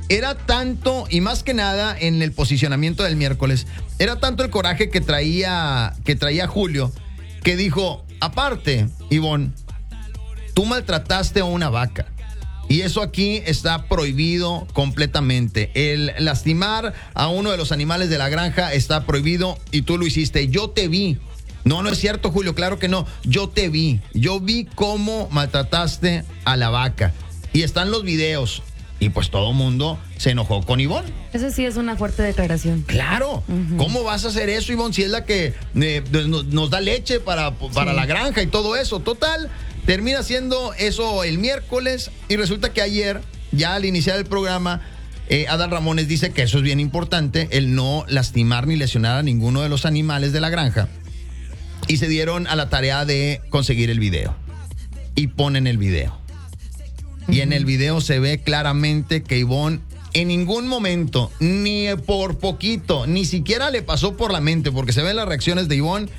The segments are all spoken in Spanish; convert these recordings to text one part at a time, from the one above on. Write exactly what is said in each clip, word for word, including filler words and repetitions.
era tanto, y más que nada en el posicionamiento del miércoles, era tanto el coraje que traía, que traía Julio, que dijo, aparte, Ivonne, tú maltrataste a una vaca. Y eso aquí está prohibido completamente. El lastimar a uno de los animales de la granja está prohibido y tú lo hiciste. Yo te vi. No, no es cierto, Julio, claro que no. Yo te vi. Yo vi cómo maltrataste a la vaca. Y están los videos. Y pues todo el mundo se enojó con Ivonne. Eso sí es una fuerte declaración. Claro. Uh-huh. ¿Cómo vas a hacer eso, Ivonne, si es la que eh, nos, nos da leche para, para sí. la granja y todo eso? Total, termina siendo eso el miércoles y resulta que ayer, ya al iniciar el programa, eh, Adal Ramones dice que eso es bien importante, el no lastimar ni lesionar a ninguno de los animales de la granja. Y se dieron a la tarea de conseguir el video. Y ponen el video. Y en el video se ve claramente que Ivonne en ningún momento, ni por poquito, ni siquiera le pasó por la mente, porque se ven las reacciones de Ivonne,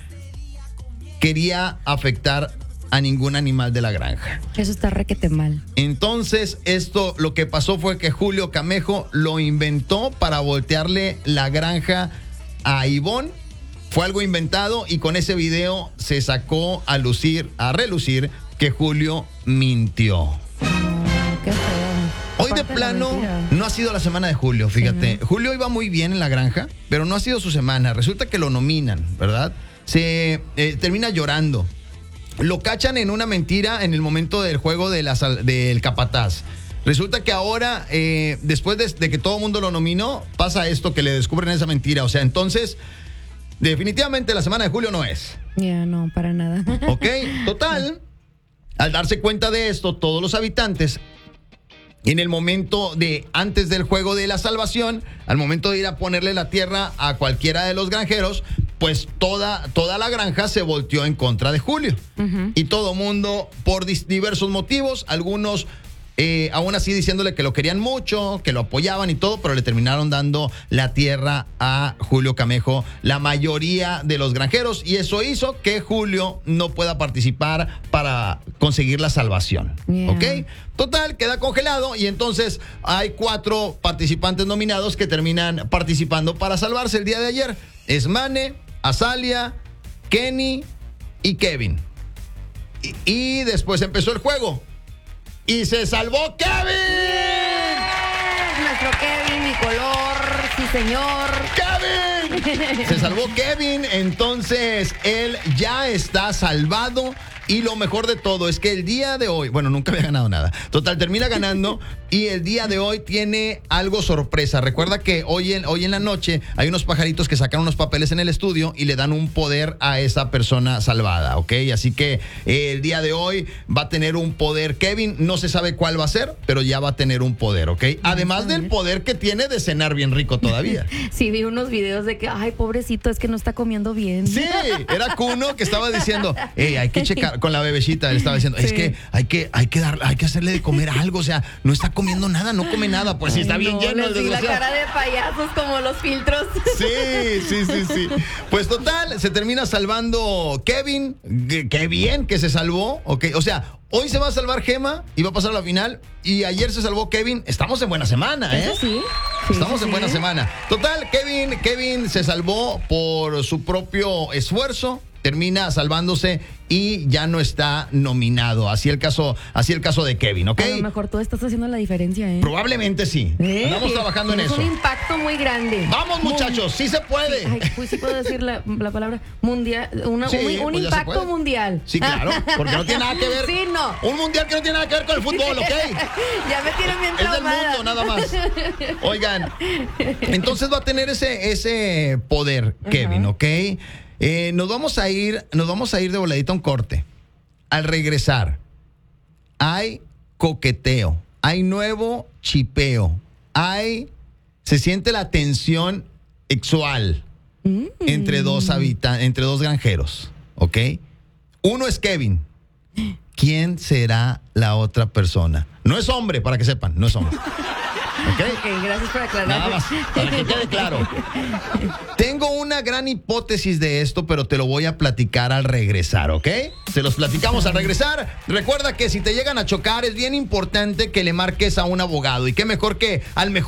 quería afectar a ningún animal de la granja. Eso está requete mal. Entonces, esto lo que pasó fue que Julio Camejo lo inventó para voltearle la granja a Ivonne. Fue algo inventado y con ese video se sacó a lucir, a relucir que Julio mintió. Qué feo. Hoy de Aparte plano la no ha sido la semana de Julio, fíjate. Sí, ¿no? Julio iba muy bien en la granja, pero no ha sido su semana. Resulta que lo nominan, ¿verdad? Se eh, termina llorando. Lo cachan en una mentira en el momento del juego de la, del capataz. Resulta que ahora, eh, después de, de que todo el mundo lo nominó, pasa esto, que le descubren esa mentira. O sea, entonces, definitivamente la semana de Julio no es. Ya, yeah, no, para nada. Ok, total. Al darse cuenta de esto, todos los habitantes, en el momento de, antes del juego de la salvación, al momento de ir a ponerle la tierra a cualquiera de los granjeros, pues toda, toda la granja se volteó en contra de Julio. Uh-huh. Y todo mundo, por dis- diversos motivos, algunos eh, aún así diciéndole que lo querían mucho, que lo apoyaban y todo, pero le terminaron dando la tierra a Julio Camejo, la mayoría de los granjeros, y eso hizo que Julio no pueda participar para conseguir la salvación. Yeah. ¿Ok? Total, queda congelado y entonces hay cuatro participantes nominados que terminan participando para salvarse el día de ayer. Es Mane, Azalia, Kenny y Kevin. Y, y después empezó el juego. Y se salvó Kevin. Yes, nuestro Kevin, mi color, sí señor. Kevin. Se salvó Kevin, entonces él ya está salvado. Y lo mejor de todo es que el día de hoy, bueno, nunca había ganado nada. Total, termina ganando y el día de hoy tiene algo sorpresa. Recuerda que hoy en, hoy en la noche hay unos pajaritos que sacan unos papeles en el estudio y le dan un poder a esa persona salvada, ¿ok? Así que eh, el día de hoy va a tener un poder Kevin. No se sabe cuál va a ser, pero ya va a tener un poder, ¿ok? Además del poder que tiene de cenar bien rico todavía. Sí, vi unos videos de que, ay, pobrecito, es que no está comiendo bien. Sí, era Kuno que estaba diciendo, hey, hay que checar. Con la bebecita, él estaba diciendo, sí. es que hay que hay que dar, hay que hacerle de comer algo, o sea, no está comiendo nada, no come nada, pues sí está bien no, lleno el desgraciado. La cara de payasos como los filtros. Sí, sí, sí, sí. Pues total, se termina salvando Kevin, qué bien que se salvó, okay. O sea, hoy se va a salvar Gema y va a pasar a la final y ayer se salvó Kevin. Estamos en buena semana, ¿eh? Eso sí. sí Estamos sí, en buena sí. semana. Total, Kevin, Kevin se salvó por su propio esfuerzo. Termina salvándose y ya no está nominado. Así el caso, así el caso de Kevin, ¿ok? A lo mejor tú estás haciendo la diferencia, ¿eh? Probablemente sí. ¿Eh? Estamos sí, trabajando en es eso. Es un impacto muy grande. Vamos, muchachos, muy... sí se puede. Ay, pues sí puedo decir la, la palabra mundial, una, sí, un, un pues impacto mundial. Sí, claro, porque no tiene nada que ver. Sí, no. Un mundial que no tiene nada que ver con el fútbol, ¿ok? Ya me tienen bien traumada. Es del mundo, nada más. Oigan, entonces va a tener ese, ese poder, Kevin, uh-huh. ¿ok? Eh, nos vamos a ir, nos vamos a ir de voladita a un corte. Al regresar, hay coqueteo, hay nuevo chipeo, hay, se siente la tensión sexual mm. entre dos habitantes, entre dos granjeros, ¿ok? Uno es Kevin. ¿Quién será la otra persona? No es hombre, para que sepan, no es hombre. ¿Okay? Ok, gracias por aclarar. Nada más, para que quede claro. Tengo una gran hipótesis de esto, pero te lo voy a platicar al regresar, ¿ok? Se los platicamos al regresar. Recuerda que si te llegan a chocar, es bien importante que le marques a un abogado. Y qué mejor que al mejor